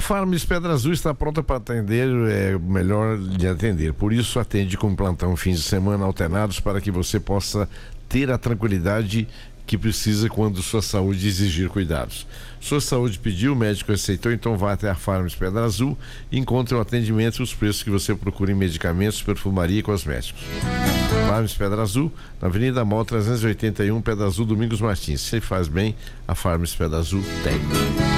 Farms Pedra Azul está pronta para atender, melhor lhe atender. Por isso, atende com plantão fins de semana alternados para que você possa ter a tranquilidade que precisa quando sua saúde exigir cuidados. Sua saúde pediu, o médico aceitou, então vá até a Farms Pedra Azul e encontre o atendimento e os preços que você procura em medicamentos, perfumaria e cosméticos. Farms Pedra Azul, na Avenida Mol 381, Pedra Azul, Domingos Martins. Se faz bem, a Farms Pedra Azul tem.